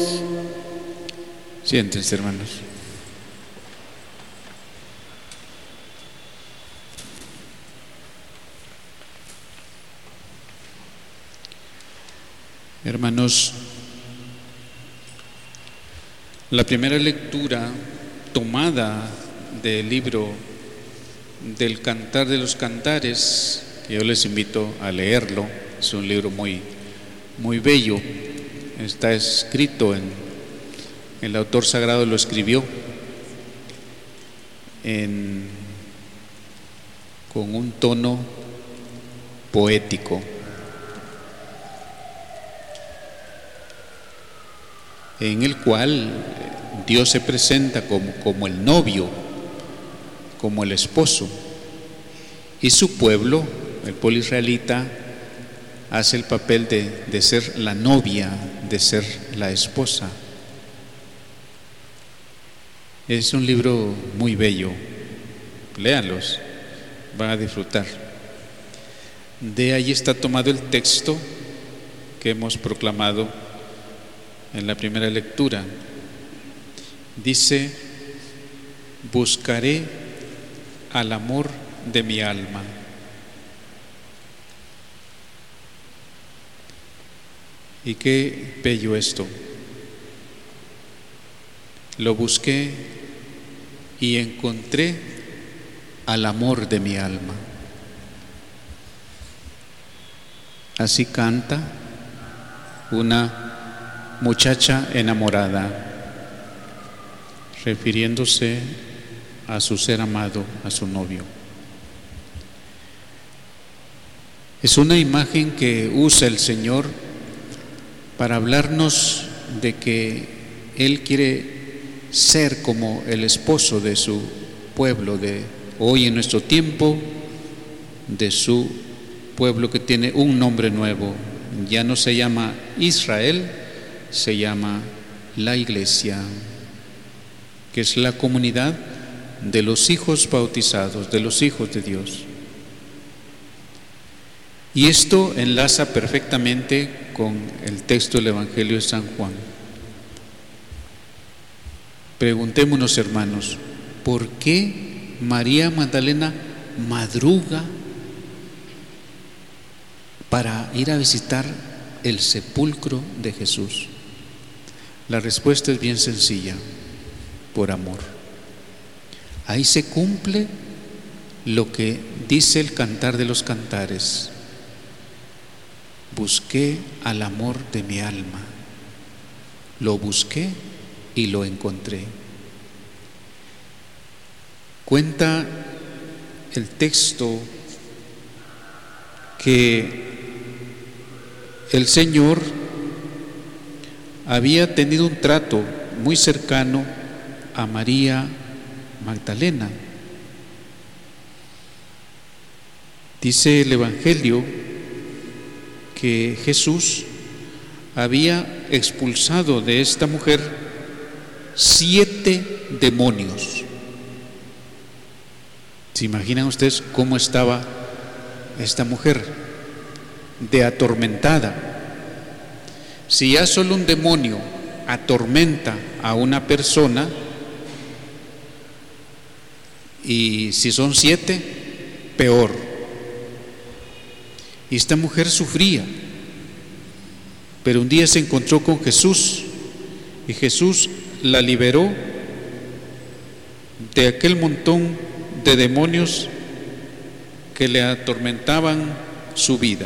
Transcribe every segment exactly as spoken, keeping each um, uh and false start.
Siéntense, hermanos. Hermanos, la primera lectura tomada del libro del Cantar de los Cantares, que yo les invito a leerlo, es un libro muy, muy bello, está escrito en, el autor sagrado lo escribió en, con un tono poético. En el cual Dios se presenta como, como el novio, como el esposo, y su pueblo, el pueblo israelita, hace el papel de, de ser la novia, de ser la esposa. Es un libro muy bello, léanlos, van a disfrutar. De ahí está tomado el texto que hemos proclamado en la primera lectura. Dice: buscaré al amor de mi alma. Y qué bello esto. Lo busqué y encontré al amor de mi alma. Así canta una muchacha enamorada, refiriéndose a su ser amado, a su novio. Es una imagen que usa el Señor para hablarnos de que Él quiere ser como el esposo de su pueblo, de hoy en nuestro tiempo, de su pueblo que tiene un nombre nuevo. Ya no se llama Israel, se llama la Iglesia, que es la comunidad de los hijos bautizados, de los hijos de Dios. Y esto enlaza perfectamente con el texto del Evangelio de San Juan. Preguntémonos, hermanos, ¿por qué María Magdalena madruga para ir a visitar el sepulcro de Jesús? La respuesta es bien sencilla: por amor. Ahí se cumple lo que dice el Cantar de los Cantares: busqué al amor de mi alma, lo busqué y lo encontré. Cuenta el texto que el Señor había tenido un trato muy cercano a María Magdalena. Dice el Evangelio que Jesús había expulsado de esta mujer siete demonios. ¿Se imaginan ustedes cómo estaba esta mujer? De atormentada. Si ya solo un demonio atormenta a una persona, y si son siete, peor. Y esta mujer sufría, pero un día se encontró con Jesús y Jesús la liberó de aquel montón de demonios que le atormentaban su vida.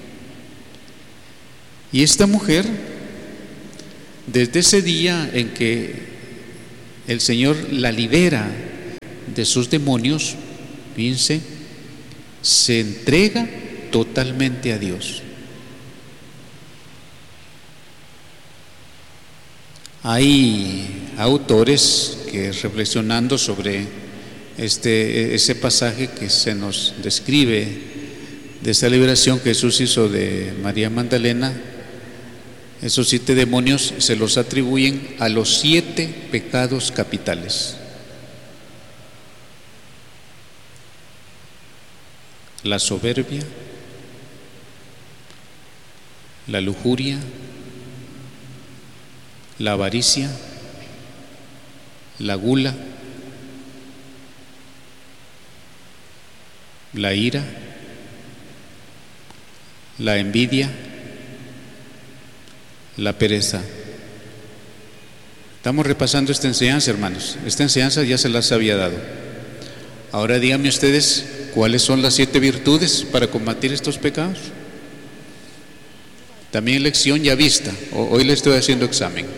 Y esta mujer, desde ese día en que el Señor la libera de sus demonios, fíjense, se entrega totalmente a Dios. Hay autores que, reflexionando sobre este, ese pasaje que se nos describe de esa liberación que Jesús hizo de María Magdalena, esos siete demonios se los atribuyen a los siete pecados capitales: la soberbia, la lujuria, la avaricia, la gula, la ira, la envidia, la pereza. Estamos repasando esta enseñanza, hermanos. Esta enseñanza ya se las había dado. Ahora díganme ustedes cuáles son las siete virtudes para combatir estos pecados. También lección ya vista. Hoy le estoy haciendo examen.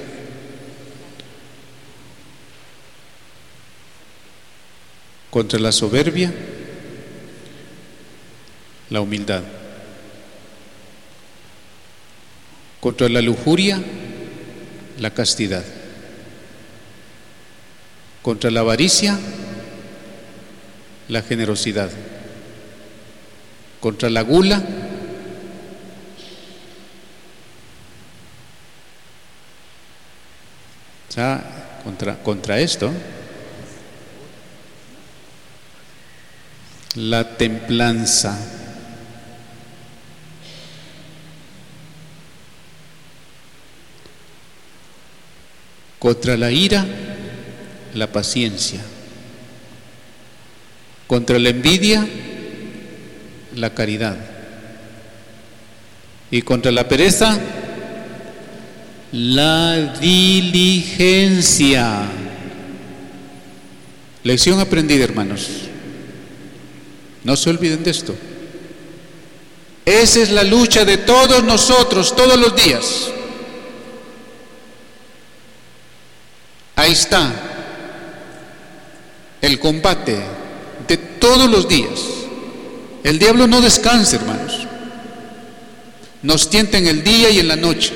Contra la soberbia, la humildad. Contra la lujuria, la castidad. Contra la avaricia, la generosidad. Contra la gula, o sea, contra, contra esto, la templanza. Contra la ira, la paciencia. Contra la envidia, la caridad. Y contra la pereza, la diligencia. Lección aprendida, hermanos. No se olviden de esto. Esa es la lucha de todos nosotros, todos los días. Ahí está el combate de todos los días. El diablo no descansa, hermanos. Nos tienta en el día y en la noche.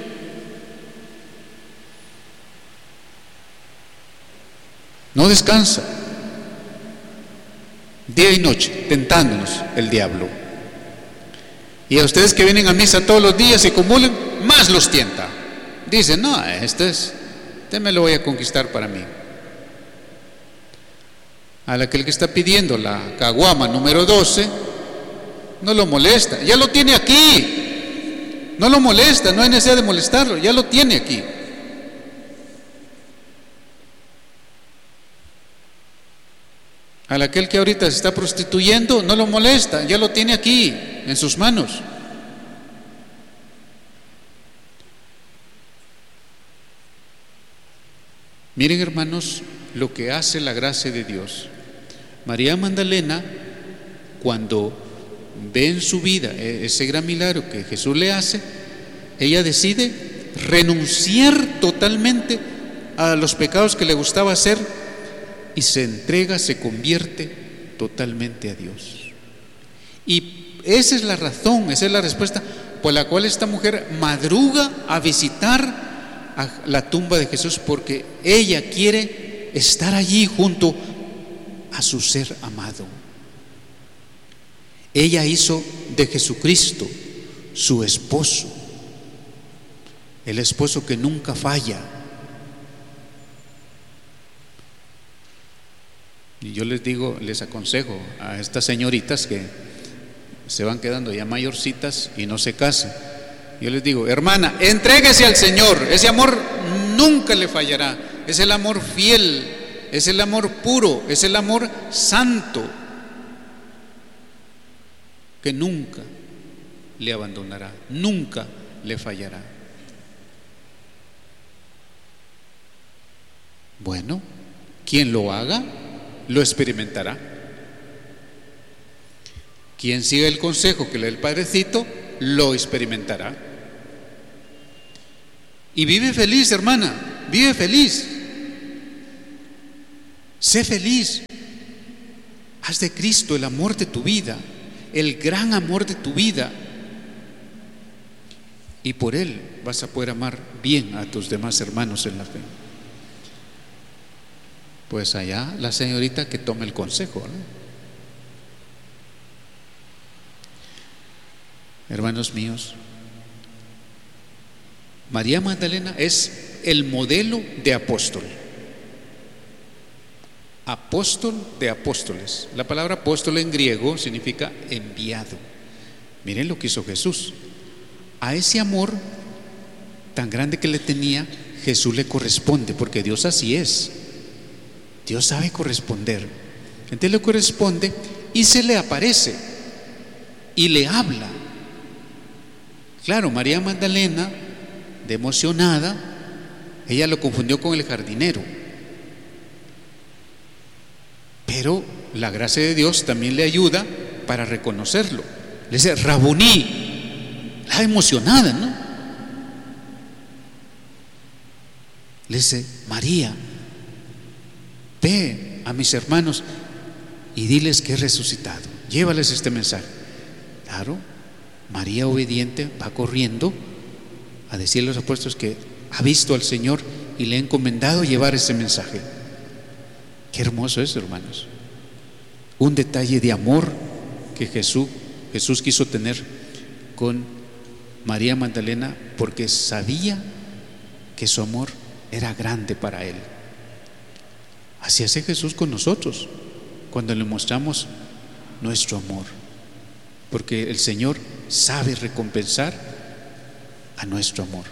No descansa. Día y noche, tentándonos el diablo. Y a ustedes que vienen a misa todos los días y acumulan, más los tienta. Dicen, no, este es... Este me lo voy a conquistar para mí. A aquel que está pidiendo la caguama número doce, no lo molesta, ya lo tiene aquí. No lo molesta, no hay necesidad de molestarlo, ya lo tiene aquí. A aquel que ahorita se está prostituyendo, no lo molesta, ya lo tiene aquí, en sus manos. Miren, hermanos, lo que hace la gracia de Dios. María Magdalena, cuando ve en su vida ese gran milagro que Jesús le hace, ella decide renunciar totalmente a los pecados que le gustaba hacer y se entrega, se convierte totalmente a Dios. Y esa es la razón, esa es la respuesta por la cual esta mujer madruga a visitar a la tumba de Jesús, porque ella quiere estar allí junto a su ser amado. Ella hizo de Jesucristo su esposo, el esposo que nunca falla. Y yo les digo, les aconsejo a estas señoritas que se van quedando ya mayorcitas y no se casan. Yo les digo, hermana, entréguese al Señor, ese amor nunca le fallará, es el amor fiel, es el amor puro, es el amor santo, que nunca le abandonará, nunca le fallará. Bueno, quien lo haga, lo experimentará. Quien siga el consejo que le da el Padrecito, lo experimentará. Y vive feliz, hermana, vive feliz. Sé feliz. Haz de Cristo el amor de tu vida, el gran amor de tu vida. Y por Él vas a poder amar bien a tus demás hermanos en la fe. Pues allá la señorita que tome el consejo, ¿no? Hermanos míos, María Magdalena es el modelo de apóstol. Apóstol de apóstoles. La palabra apóstol en griego significa enviado. Miren lo que hizo Jesús. A ese amor tan grande que le tenía, Jesús le corresponde, porque Dios así es. Dios sabe corresponder. Entonces le corresponde y se le aparece y le habla. Claro, María Magdalena, de emocionada, ella lo confundió con el jardinero. Pero la gracia de Dios también le ayuda para reconocerlo. Le dice, Rabuní, la emocionada, ¿no? Le dice, María, ve a mis hermanos y diles que he resucitado. Llévales este mensaje. Claro, María obediente va corriendo a decirle a los apóstoles que ha visto al Señor y le ha encomendado llevar ese mensaje. Qué hermoso es, hermanos. Un detalle de amor que Jesús, Jesús quiso tener con María Magdalena, porque sabía que su amor era grande para él. Así hace Jesús con nosotros cuando le mostramos nuestro amor, porque el Señor sabe recompensar a nuestro amor.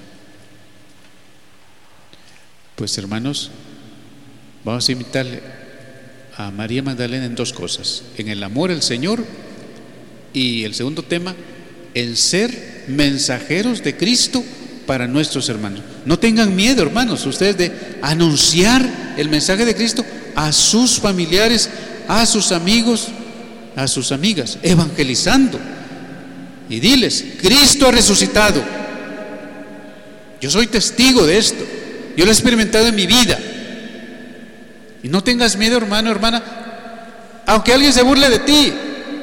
Pues hermanos, vamos a imitarle a María Magdalena en dos cosas: en el amor al Señor, y el segundo tema, en ser mensajeros de Cristo para nuestros hermanos. No tengan miedo, hermanos, ustedes, de anunciar el mensaje de Cristo a sus familiares, a sus amigos, a sus amigas, evangelizando, y diles, Cristo ha resucitado. Yo soy testigo de esto, yo lo he experimentado en mi vida. Y no tengas miedo, hermano, hermana, aunque alguien se burle de ti,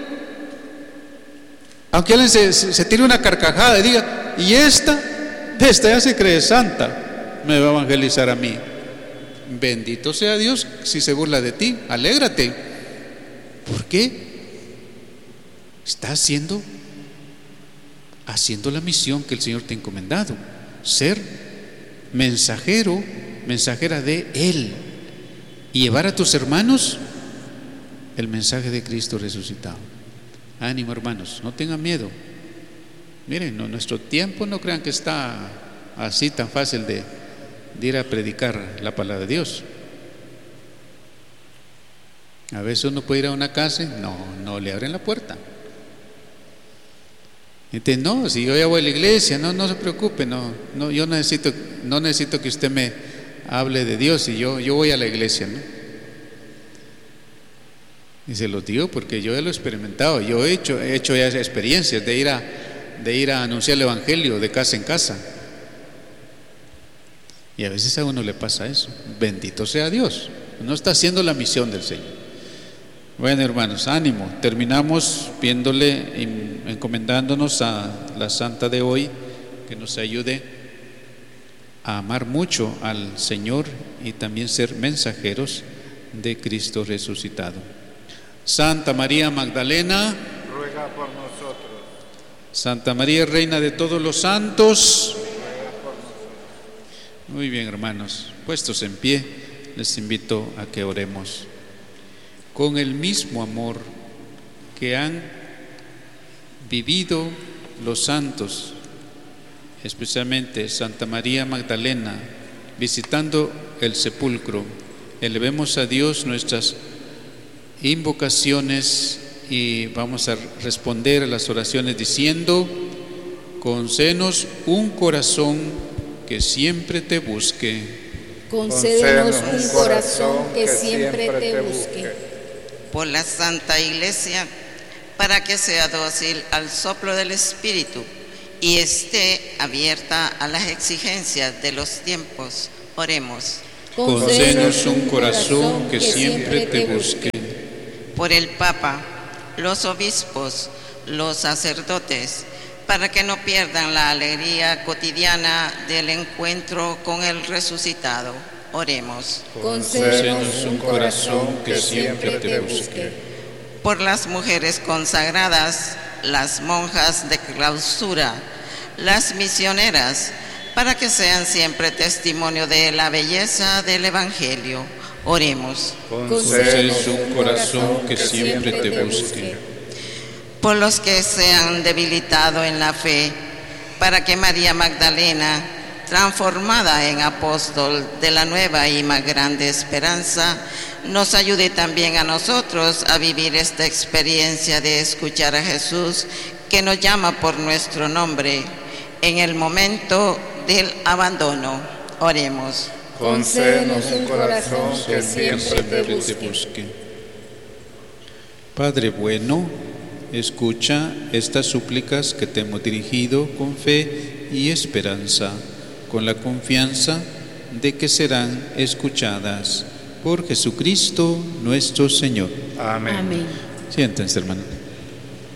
aunque alguien se, se, se tire una carcajada y diga, y esta, esta ya se cree santa, me va a evangelizar a mí. Bendito sea Dios si se burla de ti, alégrate. ¿Por qué? Está haciendo, haciendo la misión que el Señor te ha encomendado, ser mensajero, mensajera de Él, y llevar a tus hermanos el mensaje de Cristo resucitado. Ánimo, hermanos, no tengan miedo. Miren, no, nuestro tiempo no crean que está así tan fácil de, de ir a predicar la palabra de Dios. A veces uno puede ir a una casa y no, no le abren la puerta. Entonces, no, si yo ya voy a la iglesia, no, no se preocupe, no, no, yo necesito, no necesito que usted me hable de Dios, y yo, yo voy a la iglesia, ¿no? Y se los digo porque yo ya lo he experimentado. Yo he hecho, he hecho ya experiencias de ir a, de ir a anunciar el evangelio de casa en casa. Y a veces a uno le pasa eso. Bendito sea Dios, uno está haciendo la misión del Señor. Bueno, hermanos, ánimo. Terminamos viéndole, encomendándonos a la santa de hoy, que nos ayude a amar mucho al Señor y también ser mensajeros de Cristo resucitado. Santa María Magdalena, ruega por nosotros. Santa María, Reina de todos los santos, Ruega por nosotros. Muy bien, hermanos, puestos en pie, les invito a que oremos. Con el mismo amor que han vivido los santos, especialmente Santa María Magdalena, visitando el sepulcro, elevemos a Dios nuestras invocaciones y vamos a responder a las oraciones diciendo: concédenos un corazón que siempre te busque. Concédenos un corazón que siempre te busque. Por la Santa Iglesia, para que sea dócil al soplo del Espíritu y esté abierta a las exigencias de los tiempos, oremos. Concédenos un corazón que siempre te busque. Por el Papa, los obispos, los sacerdotes, para que no pierdan la alegría cotidiana del encuentro con el resucitado, oremos. Concédenos un corazón que siempre te busque. Por las mujeres consagradas, las monjas de clausura, las misioneras, para que sean siempre testimonio de la belleza del Evangelio, oremos. Concédenos un corazón que siempre te busque. Por los que se han debilitado en la fe, para que María Magdalena transformada en apóstol de la nueva y más grande esperanza, nos ayude también a nosotros a vivir esta experiencia de escuchar a Jesús que nos llama por nuestro nombre en el momento del abandono. Oremos. Concédenos un corazón que siempre te busque. Padre bueno, escucha estas súplicas que te hemos dirigido con fe y esperanza, con la confianza de que serán escuchadas por Jesucristo nuestro Señor. Amén. Amén. Siéntense, hermano.